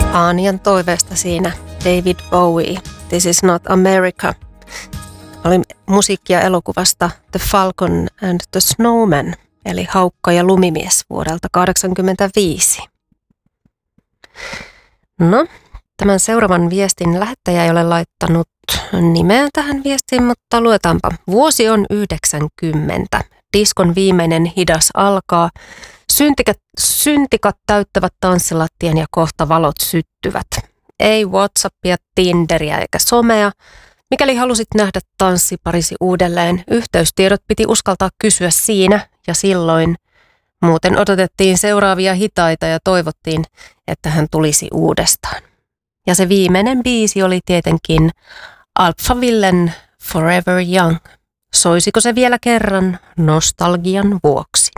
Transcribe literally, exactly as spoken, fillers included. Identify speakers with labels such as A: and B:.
A: Aanian toiveesta siinä David Bowie, This is not America. Oli musiikkia elokuvasta The Falcon and the Snowman, eli Haukka ja lumimies vuodelta kahdeksankymmentäviisi. No, tämän seuraavan viestin lähettäjä ei ole laittanut nimeä tähän viestiin, mutta luetaanpa. Vuosi on yhdeksänkymmentä. Diskon viimeinen hidas alkaa. Syntikat, syntikat täyttävät tanssilattien ja kohta valot syttyvät. Ei WhatsAppia, Tinderiä eikä somea. Mikäli halusit nähdä tanssiparisi uudelleen, yhteystiedot piti uskaltaa kysyä siinä ja silloin. Muuten odotettiin seuraavia hitaita ja toivottiin, että hän tulisi uudestaan. Ja se viimeinen biisi oli tietenkin Alphavillen Forever Young. Soisiko se vielä kerran nostalgian vuoksi?